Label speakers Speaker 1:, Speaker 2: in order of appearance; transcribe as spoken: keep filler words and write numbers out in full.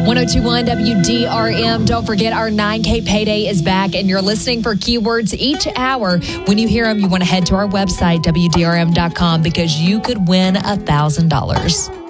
Speaker 1: one oh two point one W D R M. Don't forget our nine K payday is back, and you're listening for keywords each hour. When you hear them, you want to head to our website, W D R M dot com, because you could win one thousand dollars.